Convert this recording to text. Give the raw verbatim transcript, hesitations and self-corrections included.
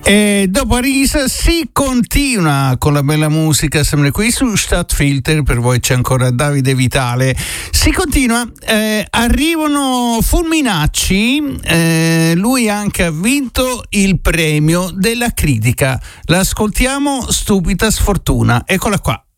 E dopo Arisa si continua con la bella musica, sempre qui su Stadtfilter. Per voi c'è ancora Davide Vitale. Si continua, eh, arrivano Fulminacci, eh, lui anche ha vinto il premio della critica. L'ascoltiamo, Stupida Sfortuna, eccola qua.